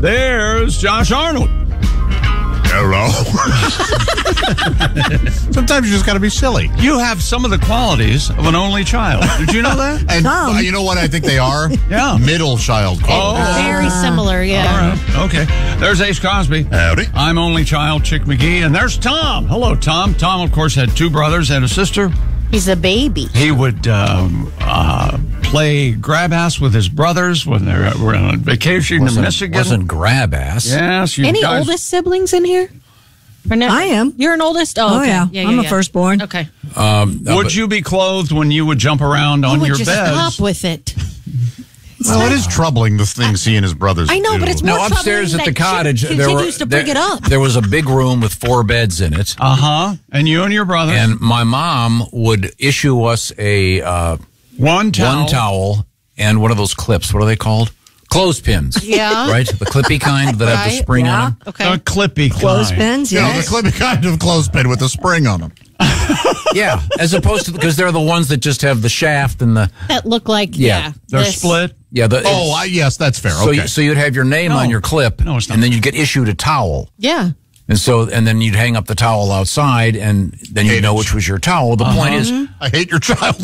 there's Josh Arnold. Hello. Sometimes you just got to be silly. You have some of the qualities of an only child. Did you know that? And you know what I think they are? Yeah. Middle child qualities. Very similar, yeah. All right. Okay. There's Ace Cosby. Howdy. I'm only child, Chick McGee. And there's Tom. Hello, Tom. Tom, of course, had 2 brothers and a sister. He's a baby. He would play grab ass with his brothers when they were on vacation in Michigan. Wasn't grab ass. Yes. You Any guys, oldest siblings in here? Or no? I am. You're an oldest? Oh, okay. Yeah. I'm a firstborn. Okay. Would you be clothed when you would jump around on I would your just bed? stop with it. Well, it is troubling, the things he and his brothers I know, do. but it's more No, upstairs troubling at the that cottage, Chick continues to bring it up. There was a big room with 4 beds in it. And you and your brother. And my mom would issue us a one towel and one of those clips. What are they called? Clothespins. Yeah. Right? The clippy kind that have the Right, spring on them. Okay. A clippy Clothespins, You know, the yes. clippy kind of clothespin with a spring on them. Yeah, as opposed to, because they're the ones that just have the shaft and the... That look like, Yeah. They're this. split. Yeah. Yes, that's fair. So, Okay. so you'd have your name on your clip, No, it's not. and then you'd get issued a towel. Yeah. And then you'd hang up the towel outside, and then you'd know which was your towel. The point is, I hate your child.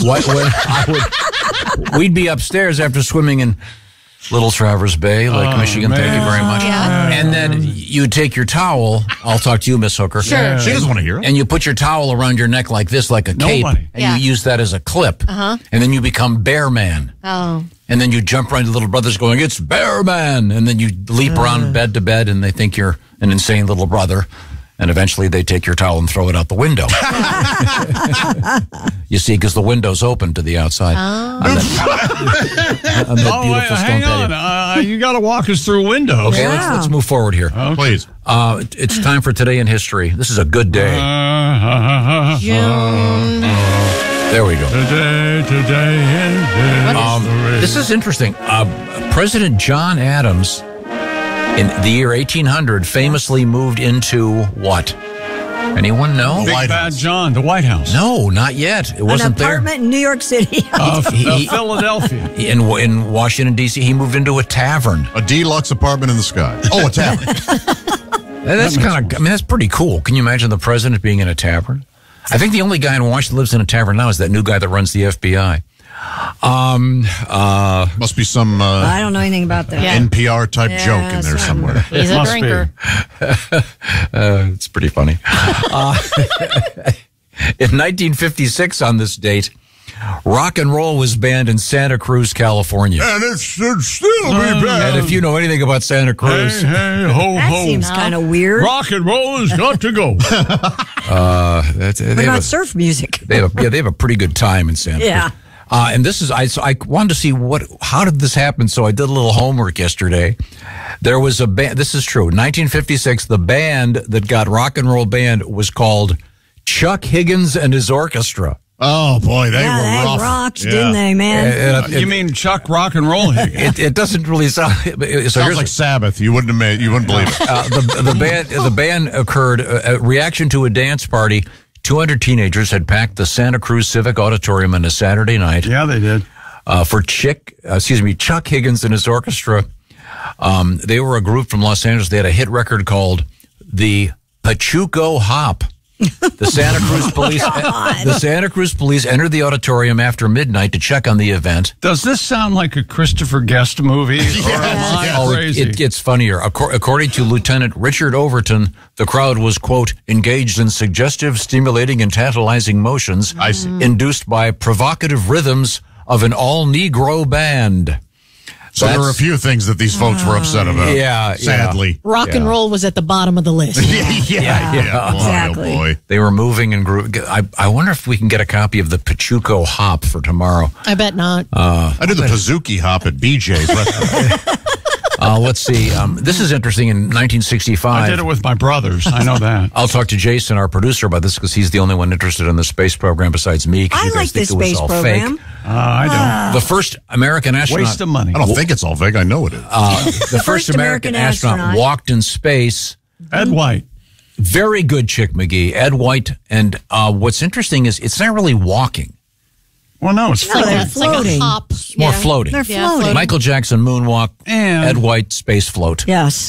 we'd be upstairs after swimming in Little Traverse Bay, Lake Michigan. Thank you very much. Yeah. And then you take your towel. I'll talk to you, Miss Hooker. Sure. She doesn't want to hear it. And you put your towel around your neck like this, like a cape, Nobody. and Yeah. you use that as a clip. And then you become Bear Man. Oh. And then you jump around to little brothers going, "It's Bear Man!" And then you leap around bed to bed, and they think you're an insane little brother. And eventually they take your towel and throw it out the window. You see, because the window's open to the outside. On that beautiful stone hang on. patio. You got to walk us through windows. Okay, let's move forward here. Please. It's time for Today in History. This is a good day. There we go. Today in history. This is interesting. President John Adams, in the year 1800, famously moved into what? Anyone know? Big White Bad House. John, the White House. No, not yet. It An wasn't there. apartment in New York City. Philadelphia. In Washington, D.C., he moved into a tavern. A deluxe apartment in the sky. Oh, a tavern. That's kind of, that's pretty cool. Can you imagine the president being in a tavern? I think the only guy in Washington lives in a tavern now is that new guy that runs the FBI. Must be some I don't know anything about that. Yeah. NPR type Yeah, joke in there somewhere. He's a Must be. drinker. It's pretty funny. In 1956, on this date, rock and roll was banned in Santa Cruz, California. And it should still be bad. And if you know anything about Santa Cruz, Hey, ho, That ho. seems kind of weird. Rock and roll has got to go. What about surf music? they have a pretty good time in Santa Cruz. Yeah. And this is, so I wanted to see how did this happen? So I did a little homework yesterday. There was a band, this is true, 1956, the band that got rock and roll banned was called Chuck Higgins and his Orchestra. Oh, boy, they Yeah, were they rough. rocked, Yeah. didn't they, man? You mean Chuck Rock and Roll? It doesn't really sound, so Sounds like Sabbath. You wouldn't believe it. the band occurred, a reaction to a dance party. 200 teenagers had packed the Santa Cruz Civic Auditorium on a Saturday night. Yeah, they did. For Chuck Higgins and his orchestra. They were a group from Los Angeles. They had a hit record called the Pachuco Hop. The Santa Cruz police entered the auditorium after midnight to check on the event. Does this sound like a Christopher Guest movie? Or am I crazy? It gets funnier. According to Lieutenant Richard Overton, the crowd was, quote, engaged in suggestive, stimulating, and tantalizing motions induced by provocative rhythms of an all-Negro band. So there were a few things that these folks were upset about. Yeah, Sadly. Rock and roll was at the bottom of the list. Yeah. Exactly. Oh, boy. They were moving and I wonder if we can get a copy of the Pachuco Hop for tomorrow. I bet not. I did the Pazuki hop at BJ's restaurant. Let's see. This is interesting. In 1965, I did it with my brothers. I know that. I'll talk to Jason, our producer, about this because he's the only one interested in the space program besides me. 'Cause I you guys like think this it was space all program. fake. I don't. The first American astronaut. Waste of money. I don't think it's all fake. I know it is. The first American astronaut walked in space. Ed White. Very good, Chick McGee. Ed White. And what's interesting is it's not really walking. Well, no, it's Like they're it's like a floating. hop. It's more floating. They're Yeah, floating. Michael Jackson moonwalk. And Ed White space float. Yes.